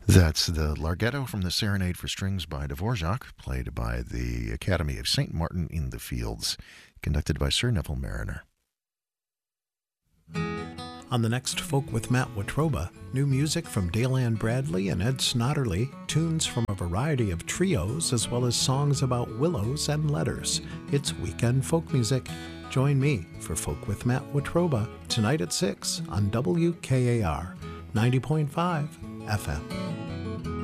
That's the Larghetto from the Serenade for Strings by Dvorak, played by the Academy of St. Martin in the Fields, conducted by Sir Neville Mariner. On the next Folk with Matt Watroba, new music from Daylan Bradley and Ed Snodderly, tunes from a variety of trios, as well as songs about willows and letters. It's weekend folk music. Join me for Folk with Matt Watroba tonight at 6 on WKAR 90.5 FM.